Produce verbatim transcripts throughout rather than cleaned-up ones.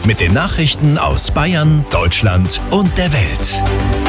mit den Nachrichten aus Bayern, Deutschland und der Welt.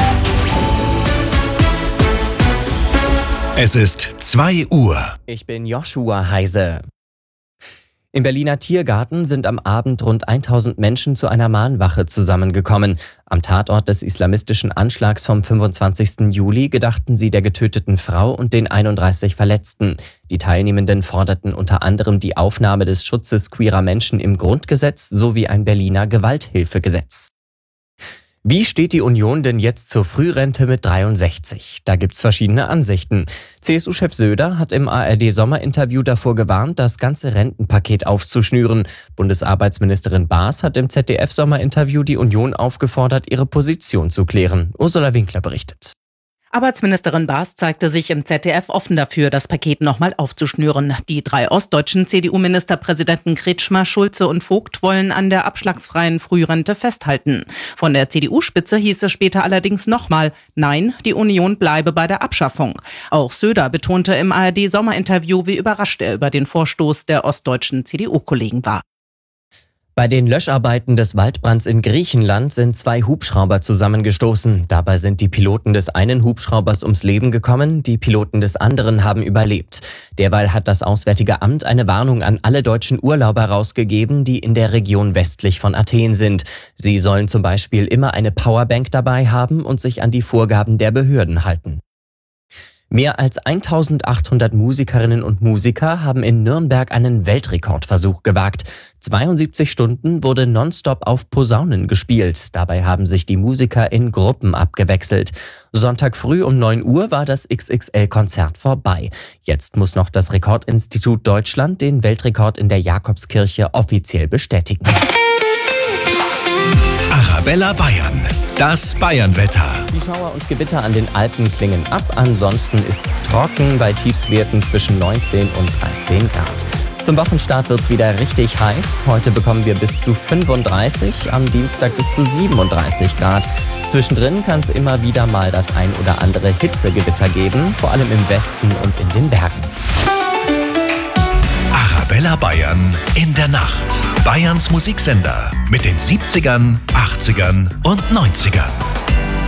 Es ist zwei Uhr. Ich bin Joshua Heise. Im Berliner Tiergarten sind am Abend rund tausend Menschen zu einer Mahnwache zusammengekommen. Am Tatort des islamistischen Anschlags vom fünfundzwanzigsten Juli gedachten sie der getöteten Frau und den einunddreißig Verletzten. Die Teilnehmenden forderten unter anderem die Aufnahme des Schutzes queerer Menschen im Grundgesetz sowie ein Berliner Gewalthilfegesetz. Wie steht die Union denn jetzt zur Frührente mit dreiundsechzig? Da gibt's verschiedene Ansichten. C S U-Chef Söder hat im A R D-Sommerinterview davor gewarnt, das ganze Rentenpaket aufzuschnüren. Bundesarbeitsministerin Baas hat im Z D F-Sommerinterview die Union aufgefordert, ihre Position zu klären. Ursula Winkler berichtet. Arbeitsministerin Baas zeigte sich im Z D F offen dafür, das Paket nochmal aufzuschnüren. Die drei ostdeutschen C D U-Ministerpräsidenten Kretschmer, Schulze und Vogt wollen an der abschlagsfreien Frührente festhalten. Von der C D U-Spitze hieß es später allerdings nochmal, nein, die Union bleibe bei der Abschaffung. Auch Söder betonte im A R D-Sommerinterview, wie überrascht er über den Vorstoß der ostdeutschen C D U-Kollegen war. Bei den Löscharbeiten des Waldbrands in Griechenland sind zwei Hubschrauber zusammengestoßen. Dabei sind die Piloten des einen Hubschraubers ums Leben gekommen, die Piloten des anderen haben überlebt. Derweil hat das Auswärtige Amt eine Warnung an alle deutschen Urlauber rausgegeben, die in der Region westlich von Athen sind. Sie sollen zum Beispiel immer eine Powerbank dabei haben und sich an die Vorgaben der Behörden halten. Mehr als eintausendachthundert Musikerinnen und Musiker haben in Nürnberg einen Weltrekordversuch gewagt. zweiundsiebzig Stunden wurde nonstop auf Posaunen gespielt. Dabei haben sich die Musiker in Gruppen abgewechselt. Sonntag früh um neun Uhr war das X X L-Konzert vorbei. Jetzt muss noch das Rekordinstitut Deutschland den Weltrekord in der Jakobskirche offiziell bestätigen. Arabella Bayern, das Bayernwetter. Die Schauer und Gewitter an den Alpen klingen ab. Ansonsten ist's trocken bei Tiefstwerten zwischen neunzehn und dreizehn Grad. Zum Wochenstart wird's wieder richtig heiß. Heute bekommen wir bis zu fünfunddreißig, am Dienstag bis zu siebenunddreißig Grad. Zwischendrin kann es immer wieder mal das ein oder andere Hitzegewitter geben, vor allem im Westen und in den Bergen. Arabella Bayern in der Nacht. Bayerns Musiksender mit den siebzigern, achtzigern und neunzigern.